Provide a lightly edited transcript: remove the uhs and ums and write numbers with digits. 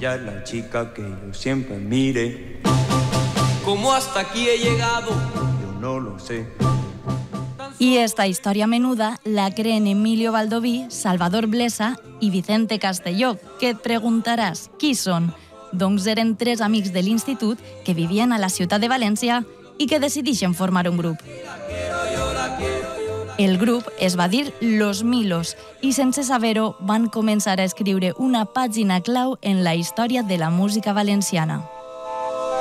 Ella es la chica que yo siempre mire. ¿Cómo hasta aquí he llegado? Yo no lo sé. I esta història menuda la creen Emilio Baldoví, Salvador Blesa i Vicente Castelló, que et preguntaràs qui són? Doncs eren 3 amics de l'institut que vivien a la ciutat de València i que decidixen formar un grup. El grup es va dir Los Milos i sense saber-ho van començar a escriure una pàgina clau en la història de la música valenciana.